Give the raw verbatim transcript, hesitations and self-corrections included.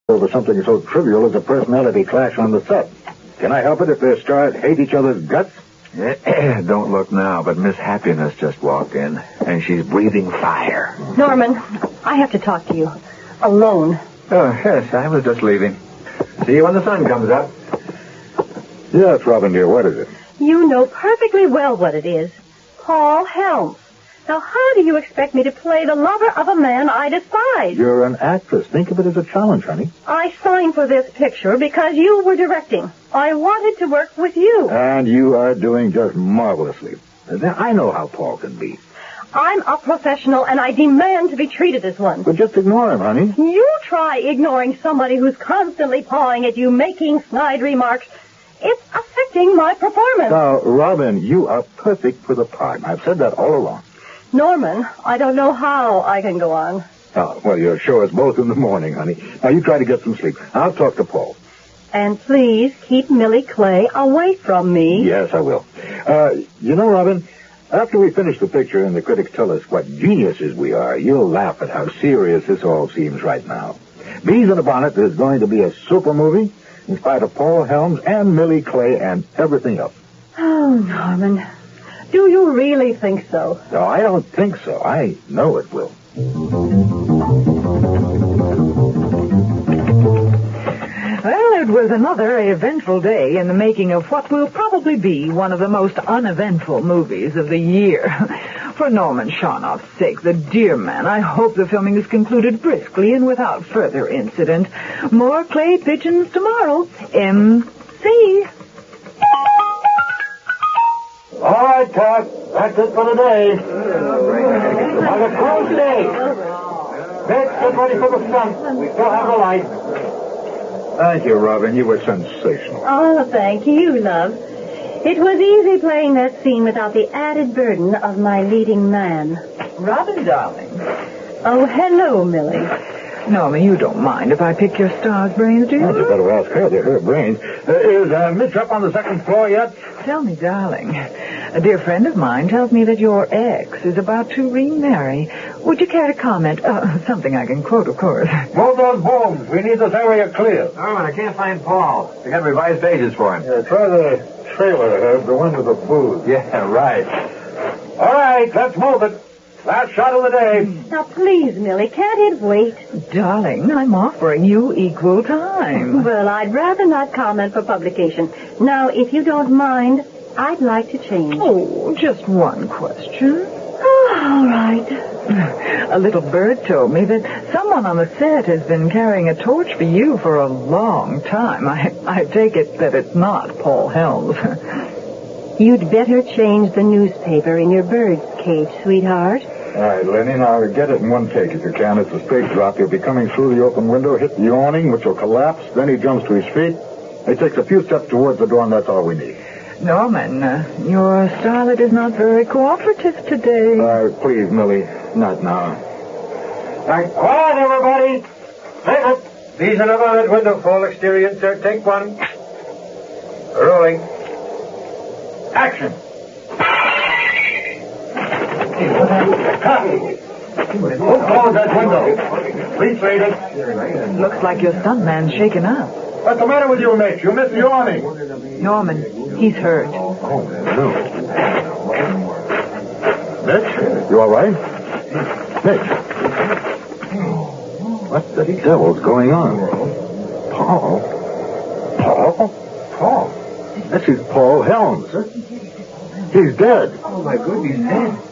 over something so trivial as a personality clash on the set. Can I help it if their stars hate each other's guts? Don't look now, but Miss Happiness just walked in, and she's breathing fire. Norman, I have to talk to you. Alone. Oh, yes, I was just leaving. See you when the sun comes up. Yes, Robin, dear, what is it? You know perfectly well what it is. Paul Helms. Now, how do you expect me to play the lover of a man I despise? You're an actress. Think of it as a challenge, honey. I signed for this picture because you were directing. I wanted to work with you. And you are doing just marvelously. I know how Paul can be. I'm a professional, and I demand to be treated as one. But just ignore him, honey. You try ignoring somebody who's constantly pawing at you, making snide remarks. It's affecting my performance. Now, Robin, you are perfect for the part. I've said that all along. Norman, I don't know how I can go on. Oh, well, you'll show us both in the morning, honey. Now, you try to get some sleep. I'll talk to Paul. And please keep Millie Clay away from me. Yes, I will. Uh, you know, Robin, after we finish the picture and the critics tell us what geniuses we are, you'll laugh at how serious this all seems right now. Bees in a Bonnet is going to be a super movie in spite of Paul Helms and Millie Clay and everything else. Oh, Norman, do you really think so? No, I don't think so. I know it will. Well, it was another eventful day in the making of what will probably be one of the most uneventful movies of the year. For Norman Sharnoff's sake, the dear man, I hope the filming is concluded briskly and without further incident. More clay pigeons tomorrow. M C All right, Cat. That's it for today. Have a close day. Let's get ready for the stunt. We still have the light. Thank you, Robin. You were sensational. Oh, thank you, love. It was easy playing that scene without the added burden of my leading man. Robin, darling. Oh, hello, Millie. Norman, you don't mind if I pick your star's brains, do you? Well, you better ask her. They're her brains. Uh, is uh, Mitch up on the second floor yet? Tell me, darling. A dear friend of mine tells me that your ex is about to remarry. Would you care to comment? Uh, something I can quote, of course. Move those booms. We need this area clear. Norman, I can't find Paul. I got revised pages for him. Yeah, try the trailer, Herb, the one with the booze. Yeah, right. All right, let's move it. Last shot of the day. Now, please, Millie, can't it wait? Darling, I'm offering you equal time. Well, I'd rather not comment for publication. Now, if you don't mind, I'd like to change. Oh, just one question. Oh, all right. A little bird told me that someone on the set has been carrying a torch for you for a long time. I, I take it that it's not Paul Helms. You'd better change the newspaper in your bird's cage, sweetheart. All right, Lenny, now get it in one take if you can. It's a straight drop. He'll be coming through the open window, hit the awning, which will collapse. Then he jumps to his feet. He takes a few steps towards the door, and that's all we need. Norman, uh, your starlet is not very cooperative today. Uh, please, Millie, not now. All right, quiet, everybody. Take it. These are the window, full exterior insert. Take one. Rolling. Action. Who closed that window? Please read it. Looks like your stuntman's shaken up. What's the matter with you, Mitch? You missed the awning. Norman, he's hurt. Oh, no. Mitch, you all right? Mitch. What the devil's going on? Paul? Paul? Paul? This is Paul Helms. He's dead. Oh, my goodness, he's dead.